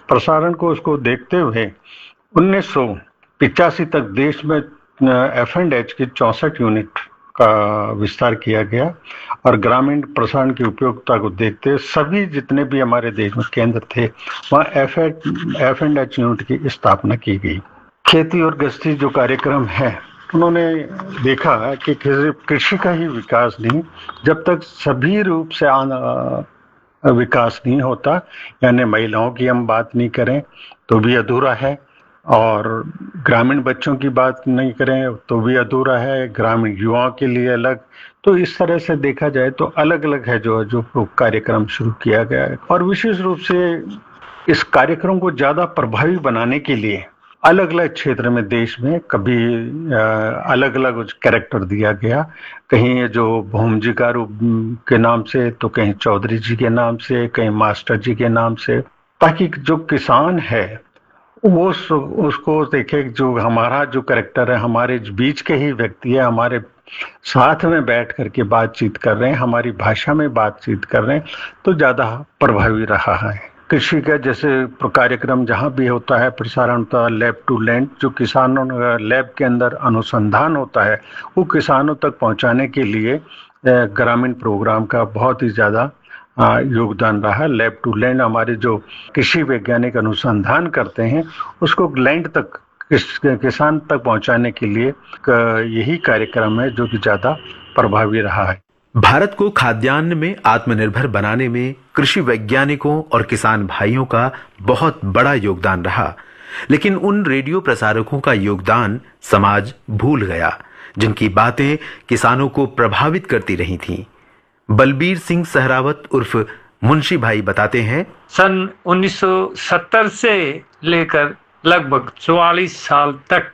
प्रसारण को उसको देखते हुए 1985 तक देश में F&H की 64 यूनिट का विस्तार किया गया और ग्रामीण प्रसारण की उपयोगिता को देखते हुए सभी जितने भी हमारे देश में केंद्र थे वहाँ F&H यूनिट की स्थापना की गई। खेती और गृहस्थी जो कार्यक्रम है उन्होंने देखा कि कृषि का ही विकास नहीं, जब तक सभी रूप से विकास नहीं होता, यानी महिलाओं की हम बात नहीं करें तो भी अधूरा है, और ग्रामीण बच्चों की बात नहीं करें तो भी अधूरा है, ग्रामीण युवाओं के लिए अलग। तो इस तरह से देखा जाए तो अलग अलग है जो कार्यक्रम शुरू किया गया है। और विशेष रूप से इस कार्यक्रम को ज़्यादा प्रभावी बनाने के लिए अलग अलग क्षेत्र में देश में कभी अलग अलग कैरेक्टर दिया गया, कहीं जो भौम जी का रूप के नाम से, तो कहीं चौधरी जी के नाम से, कहीं मास्टर जी के नाम से, ताकि जो किसान है वो उसको देखे जो हमारा जो कैरेक्टर है, हमारे बीच के ही व्यक्ति है, हमारे साथ में बैठ करके बातचीत कर रहे हैं, हमारी भाषा में बातचीत कर रहे हैं, तो ज़्यादा प्रभावी रहा है। कृषि का जैसे कार्यक्रम जहाँ भी होता है, प्रसारण होता है लैब टू लैंड, जो किसानों लैब के अंदर अनुसंधान होता है वो किसानों तक पहुँचाने के लिए ग्रामीण प्रोग्राम का बहुत ही ज़्यादा योगदान रहा। लैब टू लैंड हमारे जो कृषि वैज्ञानिक अनुसंधान करते हैं उसको लैंड तक किसान तक पहुँचाने के लिए यही कार्यक्रम है जो कि ज़्यादा प्रभावी रहा है। भारत को खाद्यान्न में आत्मनिर्भर बनाने में कृषि वैज्ञानिकों और किसान भाइयों का बहुत बड़ा योगदान रहा, लेकिन उन रेडियो प्रसारकों का योगदान समाज भूल गया जिनकी बातें किसानों को प्रभावित करती रही थीं। बलबीर सिंह सहरावत उर्फ मुंशी भाई बताते हैं, सन 1970 से लेकर लगभग 44 साल तक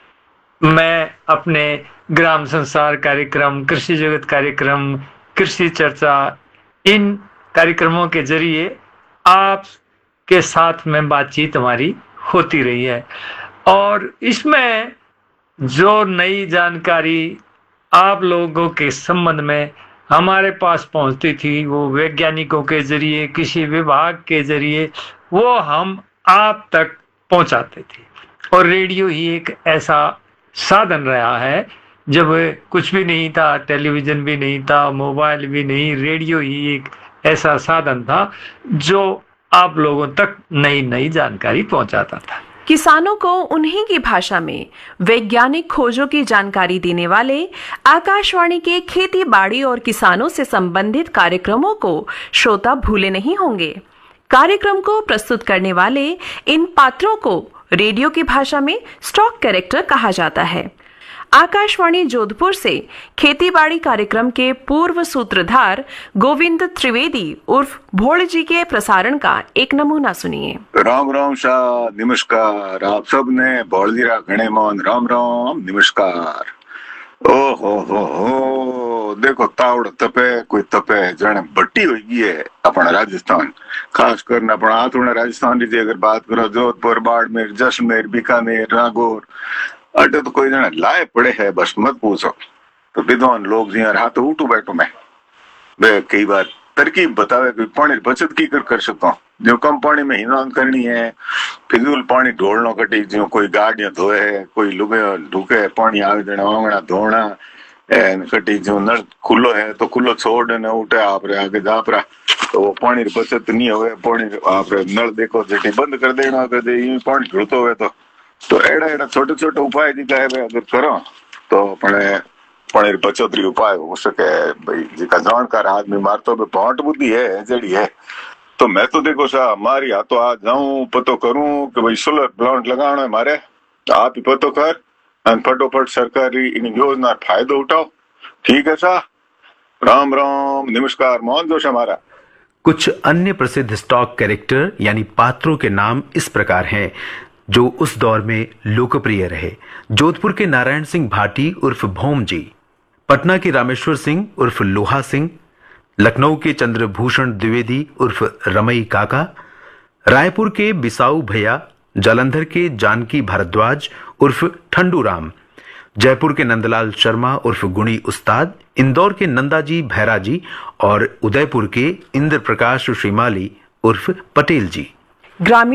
मैं अपने ग्राम संसार कार्यक्रम, कृषि जगत कार्यक्रम, कृषि चर्चा, इन कार्यक्रमों के जरिए आप के साथ में बातचीत हमारी होती रही है। और इसमें जो नई जानकारी आप लोगों के संबंध में हमारे पास पहुंचती थी वो वैज्ञानिकों के जरिए, कृषि विभाग के जरिए वो हम आप तक पहुंचाते थे। और रेडियो ही एक ऐसा साधन रहा है, जब कुछ भी नहीं था, टेलीविजन भी नहीं था, मोबाइल भी नहीं, रेडियो ही एक ऐसा साधन था जो आप लोगों तक नई नई जानकारी पहुंचाता था। किसानों को उन्हीं की भाषा में वैज्ञानिक खोजों की जानकारी देने वाले आकाशवाणी के खेती बाड़ी और किसानों से संबंधित कार्यक्रमों को श्रोता भूले नहीं होंगे। कार्यक्रम को प्रस्तुत करने वाले इन पात्रों को रेडियो की भाषा में स्टॉक कैरेक्टर कहा जाता है। आकाशवाणी जोधपुर से खेतीबाड़ी कार्यक्रम के पूर्व सूत्रधार गोविंद त्रिवेदी उर्फ भोड़ जी के प्रसारण का एक नमूना सुनिए। राम राम शाह, नमस्कार। आप सब ने भोड़ जी रा घणे मान राम राम नमस्कार। ओ हो देखो तावड़ तपे कोई तपे जने बट्टी हो गई है अपना राजस्थान, खास कर अपना आथुड़ा राजस्थान की अगर बात करो, जोधपुर, बाड़मेर, जैसलमेर, बीकानेर, नागौर, अटे तो कोई जना लाए पड़े है, बस मत पूछो। तो विद्वान लोग जी रहा तो उठू बैठो मैं कई बार तरकीब बतावे कि पानी बचत की कर सकता हूँ। जो कम पानी में हिनान करनी है, फिजूल पानी ढोलना कटी, जो कोई गाड़ियां धोए है, कोई लुगे ढूके पानी आवे देना, वांगना धोना कटी, जो नल खुलो है तो खुलो छोड़ देना, उठे आप आगे जाप रहा तो वो पानी बचत नहीं हुए। पानी आप नल देखो जटी बंद कर देना, पानी ढुलतो हुए तो एड़ा छोटे छोटे उपाय जिका है अगर करो तो अपने पानी बचत री उपाय हो सके। भाई जिका जानकार आदमी मारतो पॉट बुद्धि है जड़ी है, तो मैं तो देखो सा हमारी हाथों आज जाऊं पतो करूं कि भाई सोलर प्लांट लगाना है मारे, आप ही पतो कर फटोफट सरकारी इन योजना फायदो उठाओ। ठीक है सा, राम राम नमस्कार। मोहन जोश हमारा। कुछ अन्य प्रसिद्ध स्टॉक कैरेक्टर यानी पात्रों के नाम इस प्रकार हैं जो उस दौर में लोकप्रिय रहे। जोधपुर के नारायण सिंह भाटी उर्फ भौम जी, पटना के रामेश्वर सिंह उर्फ लोहा सिंह, लखनऊ के चंद्रभूषण द्विवेदी उर्फ रमई काका, रायपुर के बिसाऊ भैया, जालंधर के जानकी भारद्वाज उर्फ ठंडू राम, जयपुर के नंदलाल शर्मा उर्फ गुणी उस्ताद, इंदौर के नंदाजी भैरा जी और उदयपुर के इंद्र प्रकाश श्रीमाली उर्फ पटेल जी। ग्रामीण